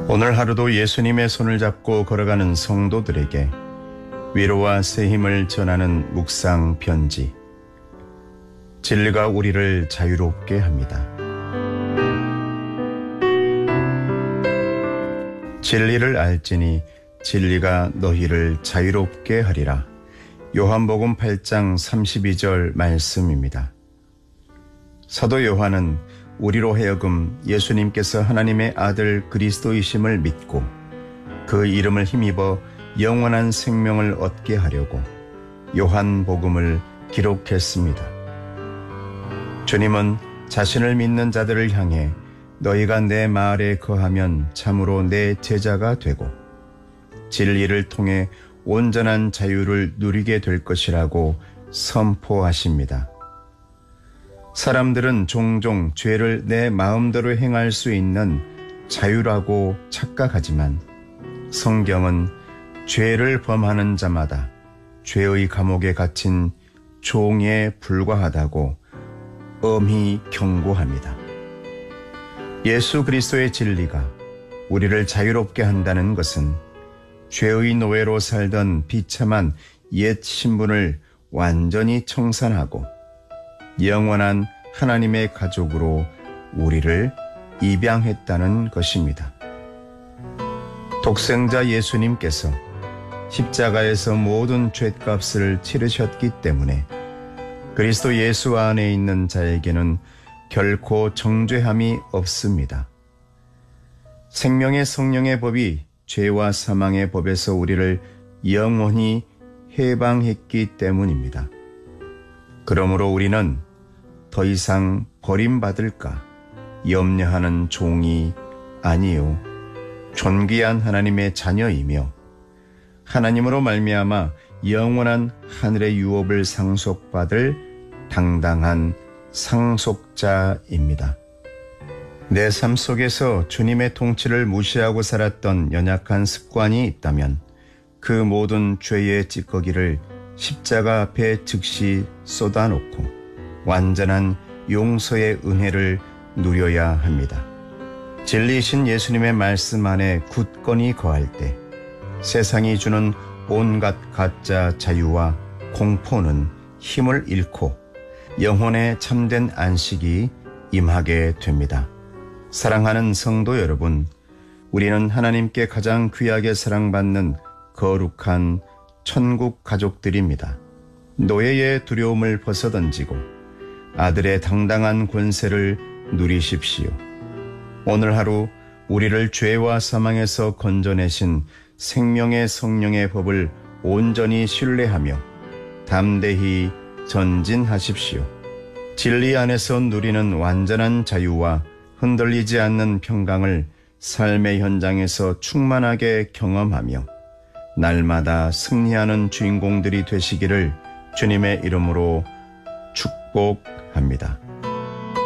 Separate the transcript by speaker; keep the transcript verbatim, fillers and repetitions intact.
Speaker 1: 오늘 하루도 예수님의 손을 잡고 걸어가는 성도들에게 위로와 새 힘을 전하는 묵상 편지. 진리가 우리를 자유롭게 합니다. 진리를 알지니 진리가 너희를 자유롭게 하리라. 요한복음 팔 장 삼십이 절 말씀입니다. 사도 요한은 우리로 하여금 예수님께서 하나님의 아들 그리스도이심을 믿고 그 이름을 힘입어 영원한 생명을 얻게 하려고 요한복음을 기록했습니다. 주님은 자신을 믿는 자들을 향해 너희가 내 말에 거하면 참으로 내 제자가 되고 진리를 통해 온전한 자유를 누리게 될 것이라고 선포하십니다. 사람들은 종종 죄를 내 마음대로 행할 수 있는 자유라고 착각하지만 성경은 죄를 범하는 자마다 죄의 감옥에 갇힌 종에 불과하다고 엄히 경고합니다. 예수 그리스도의 진리가 우리를 자유롭게 한다는 것은 죄의 노예로 살던 비참한 옛 신분을 완전히 청산하고 영원한 하나님의 가족으로 우리를 입양했다는 것입니다. 독생자 예수님께서 십자가에서 모든 죗값을 치르셨기 때문에 그리스도 예수 안에 있는 자에게는 결코 정죄함이 없습니다. 생명의 성령의 법이 죄와 사망의 법에서 우리를 영원히 해방했기 때문입니다. 그러므로 우리는 더 이상 버림받을까 염려하는 종이 아니요 존귀한 하나님의 자녀이며 하나님으로 말미암아 영원한 하늘의 유업을 상속받을 당당한 상속자입니다. 내 삶 속에서 주님의 통치를 무시하고 살았던 연약한 습관이 있다면 그 모든 죄의 찌꺼기를 십자가 앞에 즉시 쏟아놓고 완전한 용서의 은혜를 누려야 합니다. 진리이신 예수님의 말씀 안에 굳건히 거할 때 세상이 주는 온갖 가짜 자유와 공포는 힘을 잃고 영혼의 참된 안식이 임하게 됩니다. 사랑하는 성도 여러분, 우리는 하나님께 가장 귀하게 사랑받는 거룩한 천국 가족들입니다. 노예의 두려움을 벗어던지고 아들의 당당한 권세를 누리십시오. 오늘 하루 우리를 죄와 사망에서 건져내신 생명의 성령의 법을 온전히 신뢰하며 담대히 전진하십시오. 진리 안에서 누리는 완전한 자유와 흔들리지 않는 평강을 삶의 현장에서 충만하게 경험하며 날마다 승리하는 주인공들이 되시기를 주님의 이름으로 축복합니다.